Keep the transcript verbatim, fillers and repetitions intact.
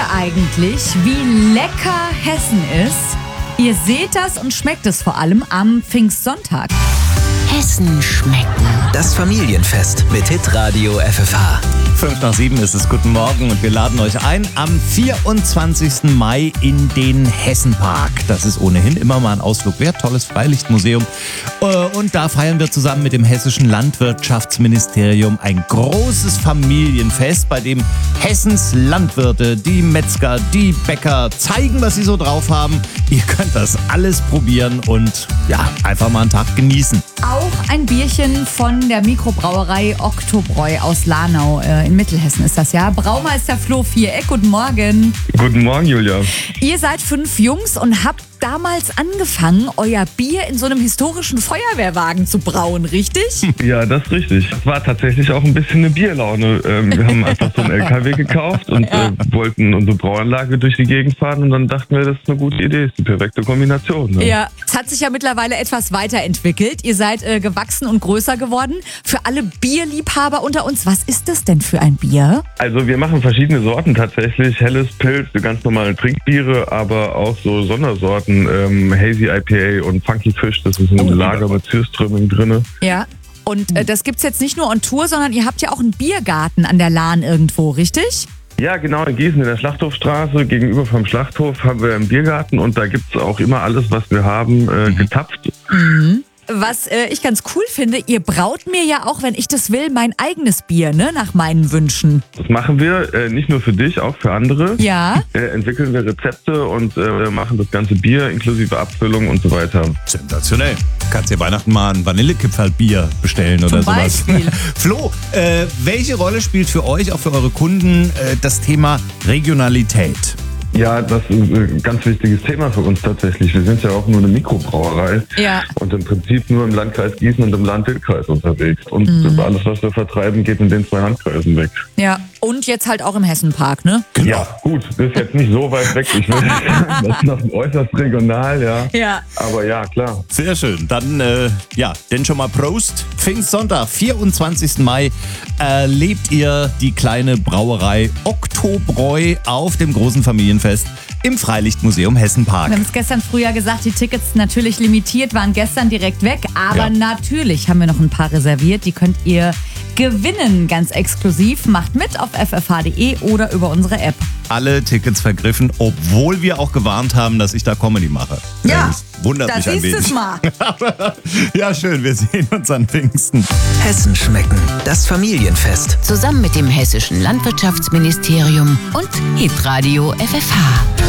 ihr eigentlich, wie lecker Hessen ist? Ihr seht das und schmeckt es vor allem am Pfingstsonntag. Hessen schmecken. Das Familienfest mit Hitradio F F H. Fünf nach sieben ist es. Guten Morgen und wir laden euch ein am vierundzwanzigsten Mai in den Hessenpark. Das ist ohnehin immer mal ein Ausflug wert. Tolles Freilichtmuseum. Und da feiern wir zusammen mit dem Hessischen Landwirtschaftsministerium ein großes Familienfest, bei dem Hessens Landwirte, die Metzger, die Bäcker zeigen, was sie so drauf haben. Ihr könnt das alles probieren und ja, einfach mal einen Tag genießen. Auch ein Bierchen von der Mikrobrauerei Oktobräu aus Lahnau äh, in Mittelhessen ist das, ja. Braumeister Flo Viereck, guten Morgen. Guten Morgen, Julia. Ihr seid fünf Jungs und habt damals angefangen, euer Bier in so einem historischen Feuerwehrwagen zu brauen, richtig? Ja, das ist richtig. Es war tatsächlich auch ein bisschen eine Bierlaune. Ähm, wir haben einfach so einen L K W gekauft und ja. äh, wollten unsere Brauanlage durch die Gegend fahren und dann dachten wir, das ist eine gute Idee, ist die perfekte Kombination. Ne? Ja, es hat sich ja mittlerweile etwas weiterentwickelt. Ihr seid äh, gewachsen und größer geworden. Für alle Bierliebhaber unter uns, was ist das denn für ein Bier? Also wir machen verschiedene Sorten tatsächlich. Helles Pilz, ganz normale Trinkbiere, aber auch so Sondersorten. Ähm, Hazy I P A und Funky Fish, das ist ein oh, Lager mit Süßströming drin. Ja, und äh, das gibt's jetzt nicht nur on Tour, sondern ihr habt ja auch einen Biergarten an der Lahn irgendwo, richtig? Ja, genau, in Gießen in der Schlachthofstraße, gegenüber vom Schlachthof haben wir einen Biergarten und da gibt's auch immer alles, was wir haben, äh, getapft. Mhm. Was äh, ich ganz cool finde, ihr braut mir ja auch, wenn ich das will, mein eigenes Bier, ne, nach meinen Wünschen. Das machen wir, äh, nicht nur für dich, auch für andere. Ja. Äh, entwickeln wir Rezepte und äh, machen das ganze Bier inklusive Abfüllung und so weiter. Sensationell. Kannst dir Weihnachten mal ein Vanillekipferl-Bier bestellen oder Zum sowas. Beispiel. Flo, äh, welche Rolle spielt für euch, auch für eure Kunden, äh, das Thema Regionalität? Ja, das ist ein ganz wichtiges Thema für uns tatsächlich. Wir sind ja auch nur eine Mikrobrauerei ja. und im Prinzip nur im Landkreis Gießen und im Land-Dill-Kreis unterwegs. Und mhm. alles, was wir vertreiben, geht in den zwei Landkreisen weg. Ja, und jetzt halt auch im Hessenpark, ne? Genau. Ja, gut, das ist jetzt nicht so weit weg. Ich will das ist noch äußerst regional, ja. Ja. Aber ja, klar. Sehr schön. Dann, äh, ja, denn schon mal Prost. Pfingstsonntag, vierundzwanzigsten Mai, erlebt ihr die kleine Brauerei Oktobräu auf dem großen Familienfest im Freilichtmuseum Hessenpark. Wir haben es gestern früh ja gesagt, die Tickets natürlich limitiert, waren gestern direkt weg. Aber ja. natürlich haben wir noch ein paar reserviert. Die könnt ihr gewinnen, ganz exklusiv. Macht mit auf f f h punkt d e oder über unsere App. Alle Tickets vergriffen, obwohl wir auch gewarnt haben, dass ich da Comedy mache. Ja, das wundert das mich ein wenig. ist es mal. Ja, schön, wir sehen uns an Pfingsten. Hessen schmecken, das Familienfest. Zusammen mit dem Hessischen Landwirtschaftsministerium und Hitradio F F H.